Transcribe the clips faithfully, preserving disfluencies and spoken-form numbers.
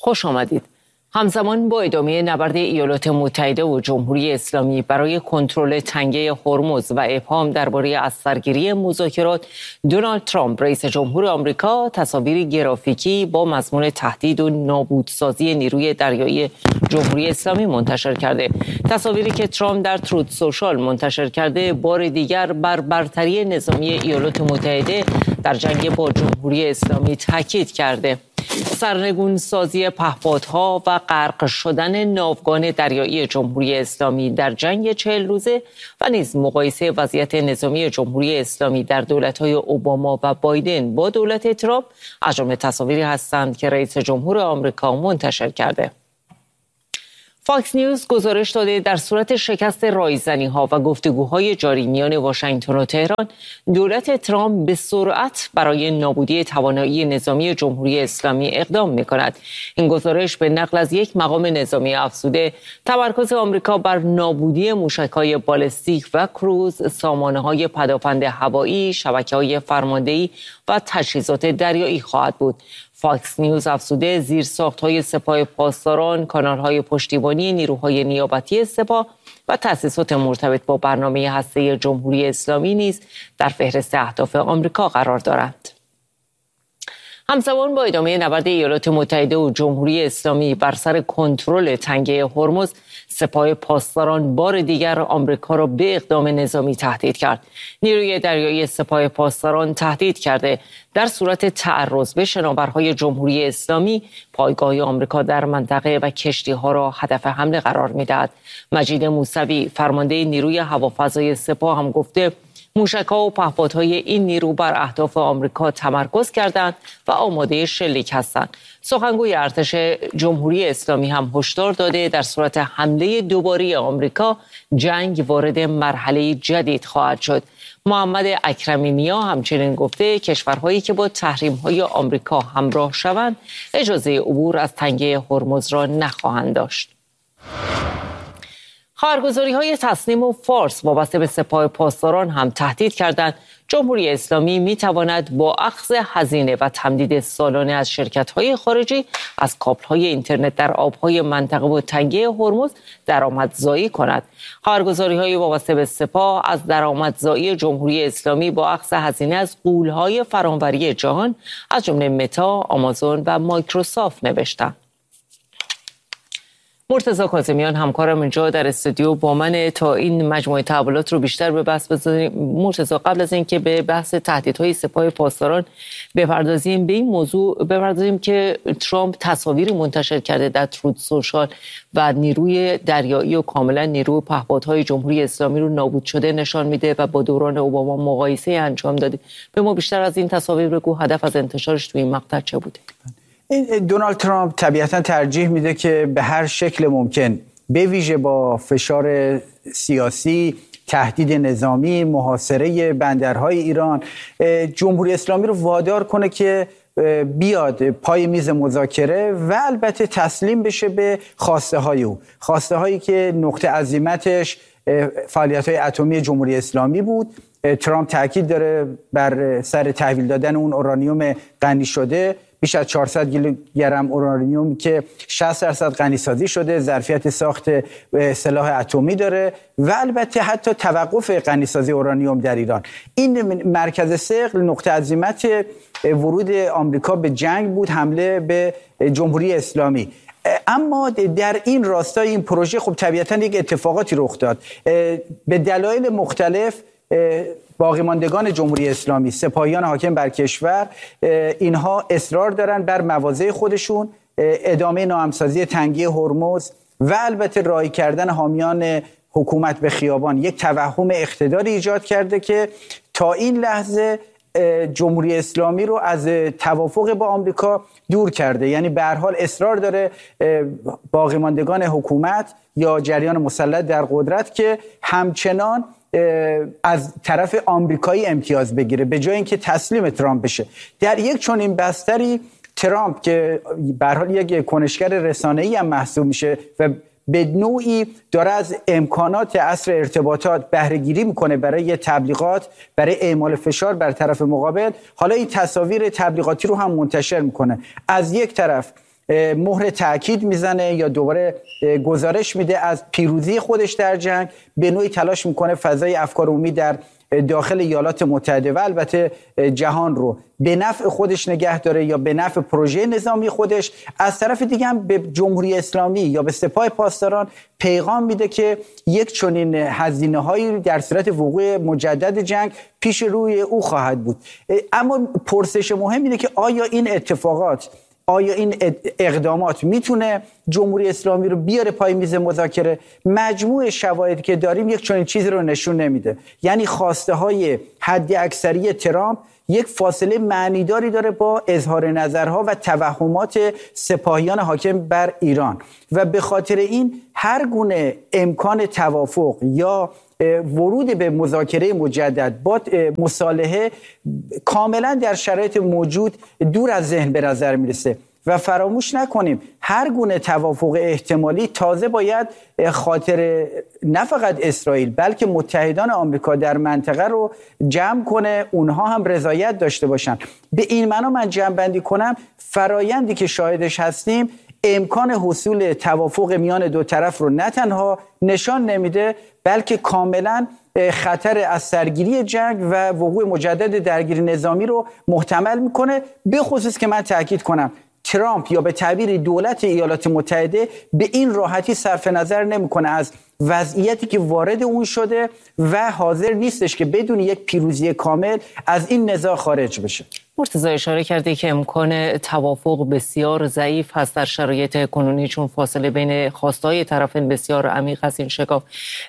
خوش آمدید. همزمان با ادامه نبرد ایالات متحده و جمهوری اسلامی برای کنترل تنگه هرمز و ابهام درباره از سرگیری مذاکرات، دونالد ترامپ رئیس جمهور آمریکا تصاویر گرافیکی با مضمون تهدید و نابودسازی نیروی دریایی جمهوری اسلامی منتشر کرده. تصاویری که ترامپ در تروت سوشال منتشر کرده بار دیگر بر برتری نظامی ایالات متحده در جنگ با جمهوری اسلامی تاکید کرده. سرنگون سازی پهپادها و غرق شدن ناوگان دریایی جمهوری اسلامی در جنگ چهل روزه و نیز مقایسه وضعیت نظامی جمهوری اسلامی در دولت‌های اوباما و بایدن با دولت ترامپ از جمله تصاویری هستند که رئیس جمهور آمریکا منتشر کرده. فاکس نیوز گزارش داده در صورت شکست رایزنی‌ها و گفتگوهای جاری میان واشنگتن و تهران، دولت ترامپ به سرعت برای نابودی توانایی نظامی جمهوری اسلامی اقدام می‌کند. این گزارش به نقل از یک مقام نظامی افزوده، تمرکز آمریکا بر نابودی موشک‌های بالستیک و کروز، سامانه‌های پدافند هوایی، شبکه‌های فرماندهی و تجهیزات دریایی خواهد بود. فاکس نیوز افزوده زیرساخت‌های سپاه پاسداران، کانال‌های پشتیبانی نیروهای نیابتی سپاه و تأسیسات مرتبط با برنامه هسته‌ای جمهوری اسلامی نیز در فهرست اهداف آمریکا قرار دارند. همزمان با ادامه نبرد ایالات متحده و جمهوری اسلامی بر سر کنترل تنگه هرمز، سپاه پاسداران بار دیگر آمریکا را به اقدام نظامی تهدید کرد. نیروی دریایی سپاه پاسداران تهدید کرده در صورت تعرض به شناورهای جمهوری اسلامی پایگاه آمریکا در منطقه و کشتی‌ها را هدف حمله قرار می‌دهد. مجید موسوی فرمانده نیروی هوافضای سپاه هم گفته موشک‌ها و پهپادهای این نیرو بر اهداف آمریکا تمرکز کردند و آماده شلیک هستند. سخنگوی ارتش جمهوری اسلامی هم هشدار داده در صورت حمله دوباره آمریکا جنگ وارد مرحله جدید خواهد شد. محمد اکرمی نیا همچنین گفته کشورهایی که با تحریم‌های آمریکا همراه شوند اجازه عبور از تنگه هرمز را نخواهند داشت. خبرگزاری‌های تسنیم و فارس وابسته به سپاه پاسداران هم تهدید کردند جمهوری اسلامی می‌تواند با اخذ هزینه و تمدید سالانه از شرکت‌های خارجی از کابل‌های اینترنت در آب‌های منطقه و تنگه هرمز درآمدزایی کند. خبرگزاری‌های وابسته به سپاه از درآمدزایی جمهوری اسلامی با اخذ هزینه از غول‌های فرانوری جهان از جمله متا، آمازون و مایکروسافت نوشتند. مرتضی کاظمیان همکارم اینجا در استودیو با من تا این مجموعه تحولات رو بیشتر به بحث بذاریم. مرتضی، قبل از اینکه به بحث تهدیدهای سپاه پاسداران بپردازیم، به این موضوع بپردازیم که ترامپ تصاویری منتشر کرده در تروت سوشال و نیروی دریایی و کاملا نیروی پهپادهای جمهوری اسلامی رو نابود شده نشان میده و با دوران اوباما مقایسه انجام داده. به ما بیشتر از این تصاویر بگو، هدف از انتشارش تو این مقطع چه بوده؟ دونالد ترامپ طبیعتا ترجیح میده که به هر شکل ممکن، به ویژه با فشار سیاسی، تهدید نظامی، محاصره بندرهای ایران، جمهوری اسلامی رو وادار کنه که بیاد پای میز مذاکره و البته تسلیم بشه به خواسته های او، خواسته هایی که نقطه عزیمتش فعالیت های اتمی جمهوری اسلامی بود. ترامپ تاکید داره بر سر تحویل دادن اون اورانیوم غنی شده، بیش از چهارصد کیلوگرم اورانیوم که شصت درصد غنی سازی شده، ظرفیت ساخت سلاح اتمی داره و البته حتی توقف غنی سازی اورانیوم در ایران. این مرکز ثقل نقطه عزیمت ورود آمریکا به جنگ بود، حمله به جمهوری اسلامی. اما در این راستای این پروژه خب طبیعتا یک اتفاقاتی رخ داد. به دلایل مختلف باقی ماندگان جمهوری اسلامی، سپاهیان حاکم بر کشور، اینها اصرار دارن بر مواضع خودشون، ادامه ناهمسازی تنگه هرمز و البته رای کردن حامیان حکومت به خیابان یک توهم اقتداری ایجاد کرده که تا این لحظه جمهوری اسلامی رو از توافق با آمریکا دور کرده. یعنی به هر حال اصرار داره باقی ماندگان حکومت یا جریان مسلط در قدرت که همچنان از طرف آمریکایی امتیاز بگیره به جای اینکه تسلیم ترامپ بشه. در یک چنین بستری ترامپ که به هر حال یک کنشگر رسانه‌ای هم محسوب میشه و به نوعی داره از امکانات عصر ارتباطات بهره گیری میکنه برای تبلیغات، برای اعمال فشار بر طرف مقابل، حالا این تصاویر تبلیغاتی رو هم منتشر میکنه. از یک طرف مهر تأکید میزنه یا دوباره گزارش میده از پیروزی خودش در جنگ، به نوعی تلاش میکنه فضای افکار عمومی در داخل ایالات متحده و البته جهان رو به نفع خودش نگه داره یا به نفع پروژه نظامی خودش. از طرف دیگه هم به جمهوری اسلامی یا به سپاه پاسداران پیغام میده که یک چنین هزینه‌هایی در صورت وقوع مجدد جنگ پیش روی او خواهد بود. اما پرسش مهم اینه که آیا این اتفاقات، آیا این اقدامات میتونه جمهوری اسلامی رو بیاره پای میز مذاکره؟ مجموع شواهدی که داریم یک چنین چیزی رو نشون نمیده. یعنی خواسته های حد اکثری ترامپ یک فاصله معنیداری داره با اظهار نظرها و توهمات سپاهیان حاکم بر ایران و به خاطر این هر گونه امکان توافق یا ورود به مذاکره مجدد با مصالحه کاملا در شرایط موجود دور از ذهن به نظر میرسه. و فراموش نکنیم هر گونه توافق احتمالی تازه باید خاطر نه فقط اسرائیل بلکه متحدان آمریکا در منطقه رو جمع کنه، اونها هم رضایت داشته باشن. به این معنا من جمع بندی کنم فرایندی که شاهدش هستیم امکان حصول توافق میان دو طرف رو نه تنها نشان نمیده بلکه کاملا خطر از سرگیری جنگ و وقوع مجدد درگیری نظامی رو محتمل میکنه. به خصوص که من تاکید کنم ترامپ یا به تعبیر دولت ایالات متحده به این راحتی صرف نظر نمیکنه از وضعیتی که وارد اون شده و حاضر نیستش که بدون یک پیروزی کامل از این نزاع خارج بشه. مرتضی اشاره کرده که امکان توافق بسیار ضعیف هست در شرایط کنونی چون فاصله بین خواستهای طرفین بسیار عمیق است. این شکاف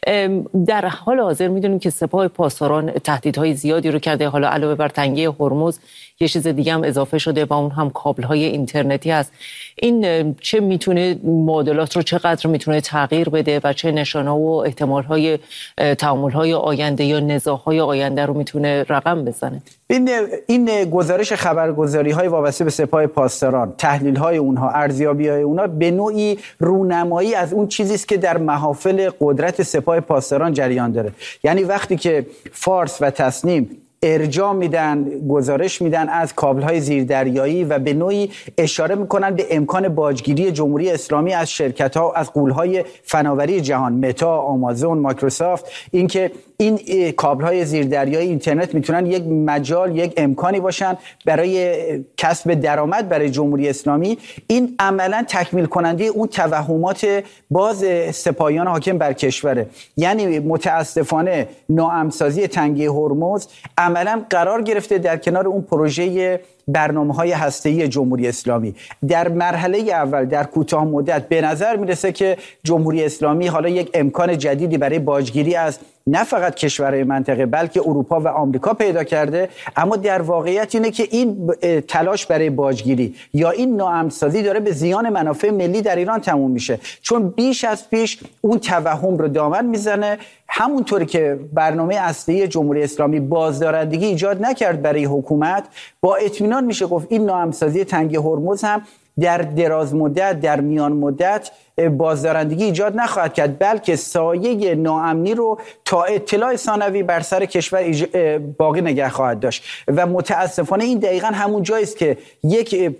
در حال حاضر میدونیم که سپاه پاسداران تهدیدهای زیادی رو کرده، حالا علاوه بر تنگی هرمز یه چیز دیگه هم اضافه شده و اون هم کابل‌های اینترنتی هست. این چه میتونه معادلات رو چقدر میتونه تغییر بده و چه نشانه‌ها و احتمال‌های تعامل‌های آینده یا نزاع‌های آینده رو میتونه رقم بزنه؟ این این گزارش خبرگزاری‌های وابسته به سپاه پاسداران، تحلیل‌های اونها، ارزیابی‌های اونها به نوعی رونمایی از اون چیزی است که در محافل قدرت سپاه پاسداران جریان داره. یعنی وقتی که فارس و تصنیم ارجاع میدن، گزارش میدن از کابل‌های زیردریایی و به نوعی اشاره میکنن به امکان باجگیری جمهوری اسلامی از شرکت‌ها، از غول‌های فناوری جهان، متا، آمازون، مایکروسافت، اینکه این کابل‌های زیردریایی اینترنت میتونن یک مجال، یک امکانی باشن برای کسب درآمد برای جمهوری اسلامی. این عملاً تکمیل کننده اون توهمات باز سپاهیان حاکم بر کشوره. یعنی متاسفانه ناامن‌سازی تنگه هرمز عملاً قرار گرفته در کنار اون پروژه برنامه‌های هسته‌ای جمهوری اسلامی. در مرحله اول در کوتاه مدت به نظر میرسه که جمهوری اسلامی حالا یک امکان جدیدی برای باجگیری از نه فقط کشورهای منطقه بلکه اروپا و آمریکا پیدا کرده، اما در واقعیت اینه که این تلاش برای باجگیری یا این ناامن‌سازی داره به زیان منافع ملی در ایران تموم میشه، چون بیش از پیش اون توهم رو دامن میزنه. همونطوری که برنامه اصلی جمهوری اسلامی بازدارندگی ایجاد نکرد برای حکومت، با اطمینان میشه گفت این ناامن‌سازی تنگه هرمز هم در دراز مدت، در میان مدت بازدارندگی ایجاد نخواهد کرد، بلکه سایه ناامنی رو تا اطلاع ثانوی بر سر کشور باقی نگه خواهد داشت. و متاسفانه این دقیقاً همون جایی است که یک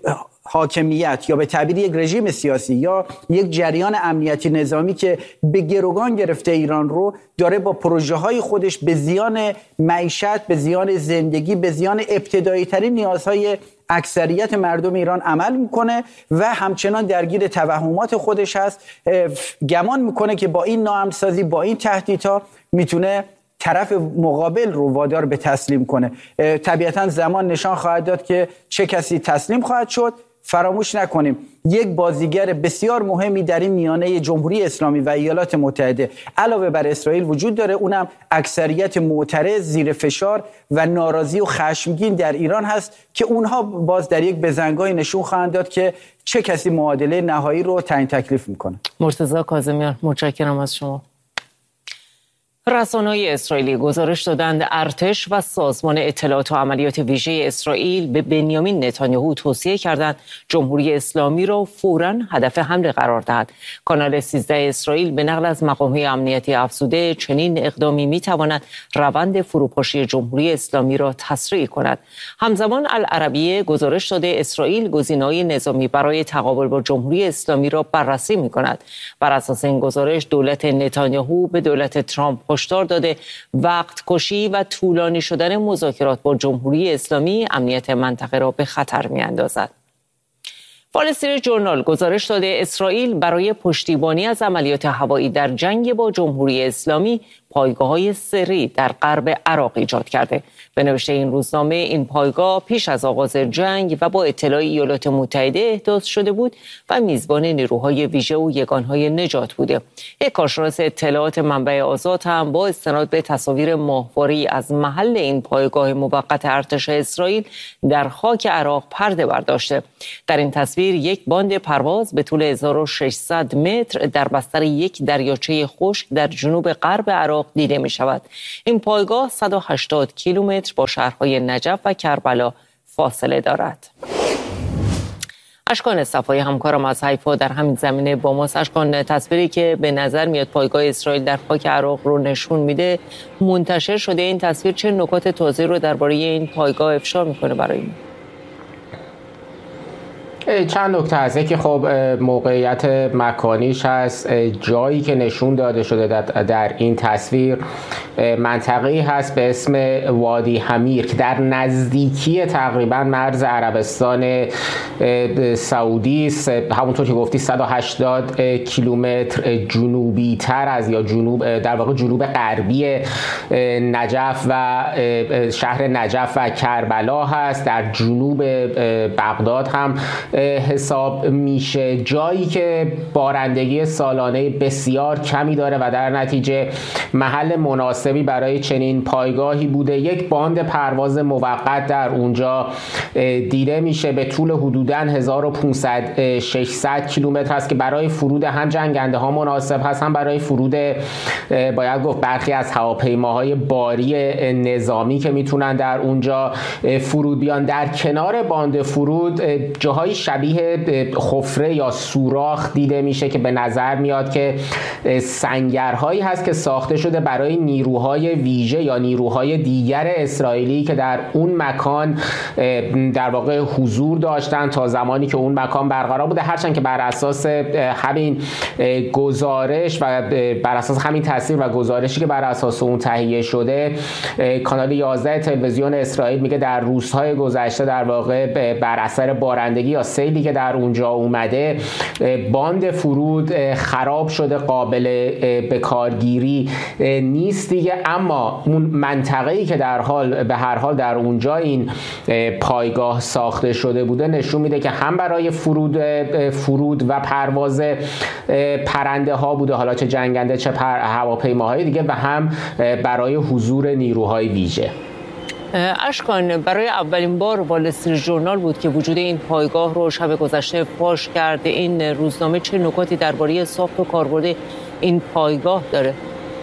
حاکمیت یا به تعبیر یک رژیم سیاسی یا یک جریان امنیتی نظامی که به گروگان گرفته ایران رو داره با پروژه های خودش به زیان معیشت، به زیان زندگی، به زیان ابتدایی ترین نیازهای اکثریت مردم ایران عمل میکنه و همچنان درگیر توهمات خودش هست. گمان میکنه که با این ناامن‌سازی، با این تهدیدها میتونه طرف مقابل رو وادار به تسلیم کنه. طبیعتا زمان نشان خواهد داد که چه کسی تسلیم خواهد شد. فراموش نکنیم یک بازیگر بسیار مهمی در این میانه جمهوری اسلامی و ایالات متحده علاوه بر اسرائیل وجود داره، اونم اکثریت معترض، زیر فشار و ناراضی و خشمگین در ایران هست که اونها باز در یک بزنگاهی نشون خواهند داد که چه کسی معادله نهایی رو تعیین تکلیف میکنه. مرتضی کاظمیان، متشکرم از شما. رسانه‌های اسرائیلی گزارش دادند ارتش و سازمان اطلاعات و عملیات ویژه اسرائیل به بنیامین نتانیاهو توصیه کردند جمهوری اسلامی را فوراً هدف حمله قرار دهد. کانال سیزده اسرائیل به نقل از مقام‌های امنیتی افزوده چنین اقدامی می‌تواند روند فروپاشی جمهوری اسلامی را تسریع کند. همزمان العربیه گزارش داده اسرائیل گزینه‌های نظامی برای تقابل با جمهوری اسلامی را بررسی می‌کند. بر اساس این گزارش دولت نتانیاهو به دولت ترامپ هشدار داده وقت کشی و طولانی شدن مذاکرات با جمهوری اسلامی امنیت منطقه را به خطر می‌اندازد. وال استریت ژورنال گزارش داده اسرائیل برای پشتیبانی از عملیات هوایی در جنگ با جمهوری اسلامی پایگاه‌های سری در غرب عراق ایجاد کرده. به نوشته این روزنامه این پایگاه پیش از آغاز جنگ و با اطلاع ایالات متحده احداث شده بود و میزبان نیروهای ویژه و یگانهای نجات بوده. یک کارشناس اطلاعات منبع آزاد هم با استناد به تصاویر ماهواره‌ای از محل این پایگاه موقت ارتش اسرائیل در خاک عراق پرده برداشته. در این تصویر یک باند پرواز به طول هزار و ششصد متر در بستر یک دریاچه خشک در جنوب غرب عراق دیده می شود. این پایگاه صد و هشتاد کیلومتر با شهرهای نجف و کربلا فاصله دارد. اشکان صفایی همکارم از حیفا در همین زمینه با ماست. اشکان، تصویری که به نظر میاد پایگاه اسرائیل در خاک عراق رو نشون میده منتشر شده. این تصویر چه نکات تازه رو درباره این پایگاه افشا میکنه برای ما؟ چند نکته هست که خب موقعیت مکانیش هست. جایی که نشون داده شده در این تصویر منطقه‌ای هست به اسم وادی حمیر که در نزدیکی تقریبا مرز عربستان سعودی است. همونطور که گفتی صد و هشتاد کیلومتر جنوبی تر از یا جنوب در واقع جنوب غربی نجف و شهر نجف و کربلا هست. در جنوب بغداد هم حساب میشه. جایی که بارندگی سالانه بسیار کمی داره و در نتیجه محل مناسبی برای چنین پایگاهی بوده. یک باند پرواز موقت در اونجا دیده میشه به طول حدوداً هزار و پانصد ششصد کیلومتر است که برای فرود هم جنگنده ها مناسب هست، هم برای فرود باید گفت برخی از هواپیماهای باری نظامی که میتونن در اونجا فرود بیان. در کنار باند فرود جاهای شبیه حفره یا سوراخ دیده میشه که به نظر میاد که سنگرهایی هست که ساخته شده برای نیروهای ویژه یا نیروهای دیگر اسرائیلی که در اون مکان در واقع حضور داشتن تا زمانی که اون مکان برقرار بوده. هرچند که بر اساس همین گزارش و بر اساس همین تصویر و گزارشی که بر اساس اون تهیه شده، کانال یازده تلویزیون اسرائیل میگه در روزهای گذشته در واقع بر اثر بارندگی یا سیلی که در اونجا اومده باند فرود خراب شده، قابل به کارگیری نیست دیگه. اما اون منطقه‌ای که در حال به هر حال در اونجا این پایگاه ساخته شده بوده نشون میده که هم برای فرود فرود و پرواز پرنده ها بوده، حالا چه جنگنده چه هواپیماهای دیگه، و هم برای حضور نیروهای ویژه. اشکان، برای اولین بار وال استریت ژورنال بود که وجود این پایگاه رو شب گذشته فاش کرده. این روزنامه چه نکاتی درباره ساخت و کاربرد این پایگاه داره؟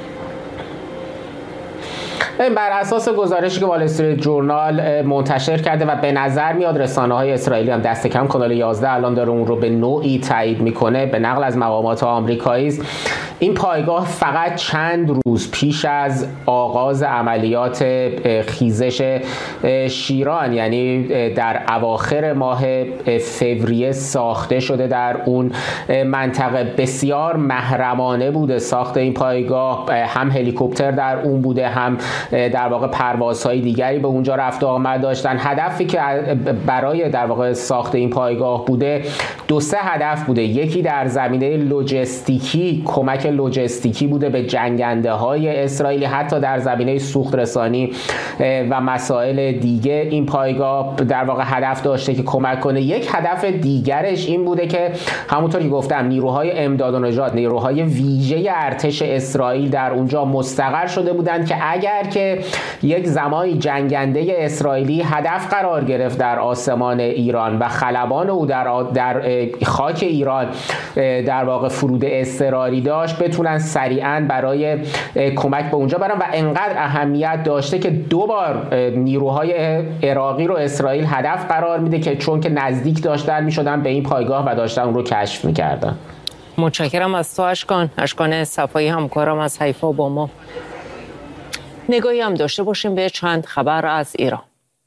بر اساس گزارشی که وال استریت ژورنال منتشر کرده و به نظر میاد رسانه‌های اسرائیلی هم دست کم کانال یازده الان داره اون رو به نوعی تایید میکنه، به نقل از مقامات آمریکایی است، این پایگاه فقط چند روز پیش از آغاز عملیات خیزش شیران، یعنی در اواخر ماه فوریه ساخته شده. در اون منطقه بسیار محرمانه بوده ساخت این پایگاه، هم هلیکوپتر در اون بوده، هم در واقع پروازهای دیگری به اونجا رفت و آمد داشتن. هدفی که برای در واقع ساخت این پایگاه بوده دو سه هدف بوده. یکی در زمینه لوجستیکی، کمک لوجستیکی بوده به جنگنده های اسرائیلی، حتی در زمینه سوخت رسانی و مسائل دیگه این پایگاه در واقع هدف داشته که کمک کنه. یک هدف دیگرش این بوده که همونطور که گفتم نیروهای امداد و نجات، نیروهای ویژه ارتش اسرائیل در اونجا مستقر شده بودند که اگر که یک زمانی جنگنده اسرائیلی هدف قرار گرفت در آسمان ایران و خلبان او در در خاک ایران در واقع فرود اضطراری داشت بتونن سریعا برای کمک به اونجا برن و انقدر اهمیت داشته که دو بار نیروهای عراقی رو اسرائیل هدف قرار میده که چون که نزدیک داشتن میشدن به این پایگاه و داشتن اون رو کشف میکردن. متشکرم از تو اشکان. اشکان صفایی همکارم از حیفا با ما. نگاهی هم داشته باشیم به چند خبر از ایران.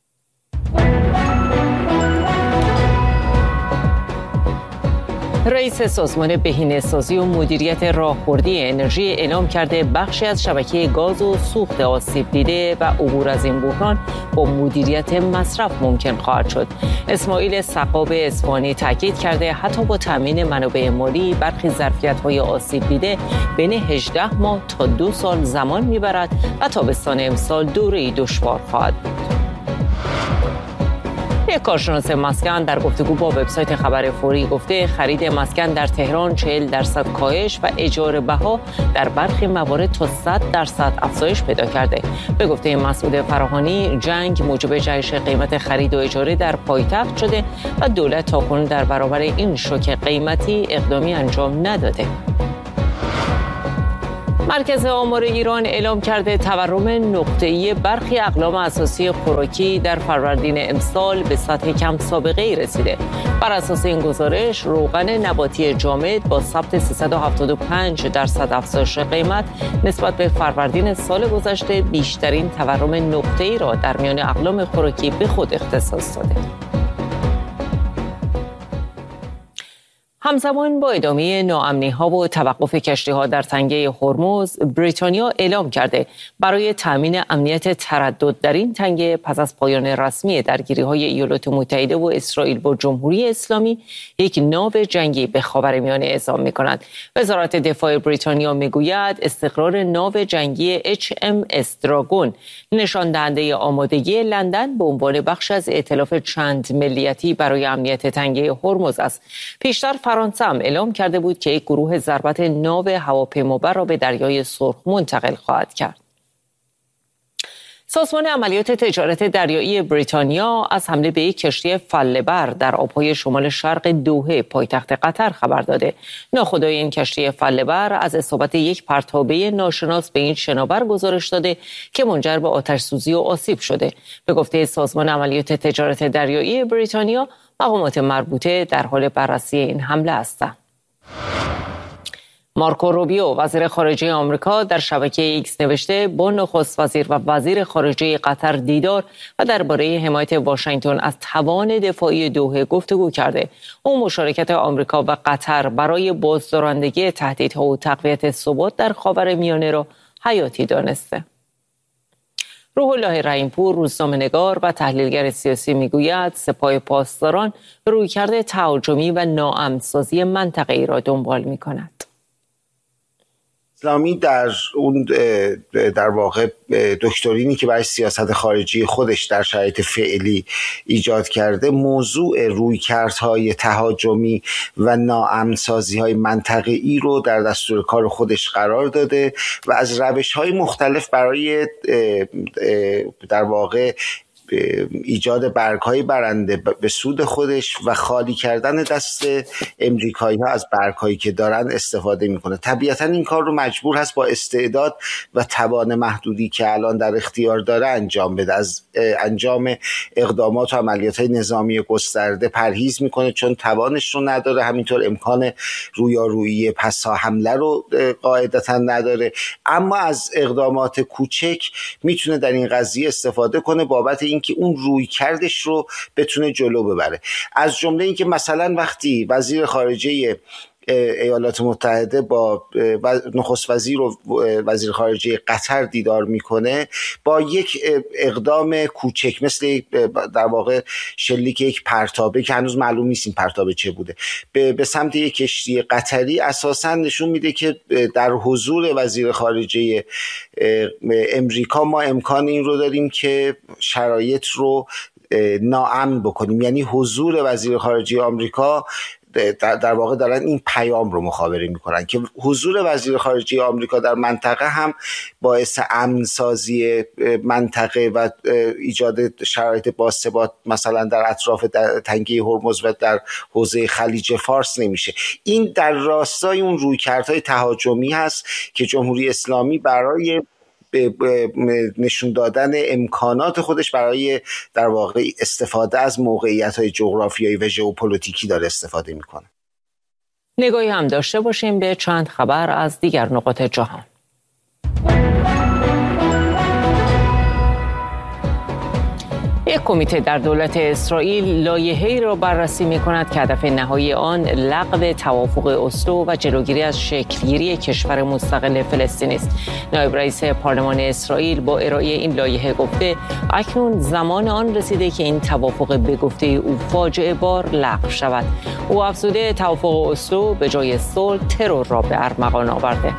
رئیس سازمان بهینه‌سازی و مدیریت راهبردی انرژی اعلام کرده بخشی از شبکه گاز و سوخت آسیب دیده و عبور از این بحران با مدیریت مصرف ممکن خواهد شد. اسماعیل سقاب اصفهانی تاکید کرده حتی با تامین منابع مالی برخی ظرفیت‌های آسیب دیده بین هجده ماه تا دو سال زمان میبرد و تابستان امسال دوره‌ای دشوار خواهد بود. یک کارشناس مسکن در گفتگو با وبسایت خبر فوری گفته خرید مسکن در تهران چهل درصد کاهش و اجاره بها در برخی موارد تا صد درصد افزایش پیدا کرده. به گفته مسعود فراهانی جنگ موجب جهش قیمت خرید و اجاره در پایتخت شده و دولت تاکنون در برابر این شوک قیمتی اقدامی انجام نداده. مرکز آمار ایران اعلام کرده تورم نقطه‌ای برخی اقلام اساسی خوراکی در فروردین امسال به سطح کم سابقه‌ای رسیده. بر اساس این گزارش روغن نباتی جامد با ثبت سیصد و هفتاد و پنج درصد افزایش قیمت نسبت به فروردین سال گذشته بیشترین تورم نقطه‌ای را در میان اقلام خوراکی به خود اختصاص داده. همزمان با ادامه ناامنی‌ها و توقف کشتی‌ها در تنگه هرمز، بریتانیا اعلام کرده برای تأمین امنیت تردد در این تنگه پس از پایان رسمی درگیری‌های ایالات متحده و اسرائیل با جمهوری اسلامی یک ناو جنگی به خاورمیانه اعزام می‌کند. وزارت دفاع بریتانیا می‌گوید استقرار ناو جنگی اچ ام اس دراگون نشان دهنده آمادگی لندن به عنوان بخش از ائتلاف چند ملیتی برای امنیت تنگه هرمز است. پیشتر فرانسه هم اعلام کرده بود که یک گروه ضربت ناو هواپیمابر را به دریای سرخ منتقل خواهد کرد. سازمان عملیات تجارت دریایی بریتانیا از حمله به یک کشتی فله‌بر در آبهای شمال شرق دوحه پایتخت قطر خبر داده. ناخدای این کشتی فله‌بر از اصابت یک پرتابه ناشناس به این شناور گزارش داده که منجر به آتش سوزی و آسیب شده. به گفته سازمان عملیات تجارت دریایی بریتانیا مقامات مربوطه در حال بررسی این حمله هستند. مارکو روبیو وزیر خارجه آمریکا در شبکه ایکس نوشته با نخست وزیر و وزیر خارجه قطر دیدار و درباره حمایت واشنگتن از توان دفاعی دوحه گفتگو کرده. او مشارکت آمریکا و قطر برای بازدارندگی تهدیدها و تقویت ثبات در خاورمیانه را حیاتی دانسته. روح الله رحیمپور روزنامه‌نگار و تحلیلگر سیاسی میگوید سپاه پاسداران رویکرد تهاجمی و ناامن‌سازی منطقه‌ای را دنبال می‌کند. اسلامی در اون در واقع دکترینی که برای سیاست خارجی خودش در شرایط فعلی ایجاد کرده موضوع رویکردهای تهاجمی و ناامن‌سازی‌های منطقه‌ای رو در دستور کار خودش قرار داده و از روش‌های مختلف برای در واقع ایجاد برگ‌های برنده به سود خودش و خالی کردن دست امریکایی‌ها از برگ‌هایی که دارن استفاده می‌کنه. طبیعتاً این کار رو مجبور هست با استعداد و توان محدودی که الان در اختیار داره انجام بده. از انجام اقدامات و عملیات‌های نظامی گسترده پرهیز می‌کنه چون توانش رو نداره، همینطور امکان رویارویی پسا حمله رو قاعدتاً نداره، اما از اقدامات کوچک میتونه در این قضیه استفاده کنه بابت این که اون روی کردش رو بتونه جلو ببره. از جمله این که مثلا وقتی وزیر خارجه ایالات متحده با نخست وزیر و وزیر خارجه قطر دیدار میکنه با یک اقدام کوچک مثل در واقع شلیک یک پرتابه که هنوز معلوم نیست این پرتابه چه بوده به سمت یک کشتی قطری اساسا نشون میده که در حضور وزیر خارجه امریکا ما امکان این رو داریم که شرایط رو ناامن بکنیم. یعنی حضور وزیر خارجه آمریکا در, در واقع دارن این پیام رو مخابره میکنن که حضور وزیر خارجه آمریکا در منطقه هم باعث امن‌سازی منطقه و ایجاد شرایط باثبات مثلا در اطراف در تنگه هرمز و در حوزه خلیج فارس نمیشه. این در راستای اون رویکردهای تهاجمی هست که جمهوری اسلامی برای نشون دادن امکانات خودش برای در واقع استفاده از موقعیت‌های جغرافیایی و ژئوپلیتیکی داره استفاده میکنه. نگاهی هم داشته باشیم به چند خبر از دیگر نقاط جهان. یک کمیته در دولت اسرائیل لایحه‌ای را بررسی می‌کند که هدف نهایی آن لغو توافق اسلو و جلوگیری از شکل‌گیری کشور مستقل فلسطین است. نایب رئیس پارلمان اسرائیل با ارائه این لایحه گفته اکنون زمان آن رسیده که این توافق به گفته او فاجعه بار لغو شود. او افزوده توافق اسلو به جای صلح ترور را به ارمغان آورده.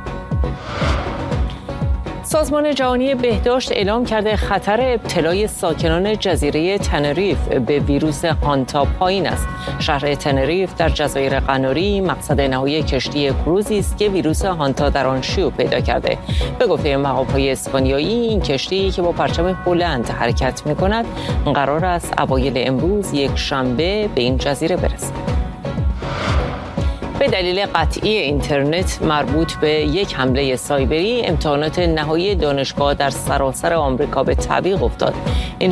سازمان جهانی بهداشت اعلام کرده خطر ابتلای ساکنان جزیره تنریف به ویروس هانتا پایین است. شهر تنریف در جزایر قناری مقصد نهایی کشتی کروزی است که ویروس هانتا در آن شیوع پیدا کرده. به گفته مقام‌های اسپانیایی این کشتی که با پرچم هلند حرکت می‌کند قرار است اوایل امروز یک شنبه به این جزیره برسد. به دلیل قطعی اینترنت مربوط به یک حمله سایبری امتحانات نهایی دانشگاه در سراسر آمریکا به تعویق افتاد. این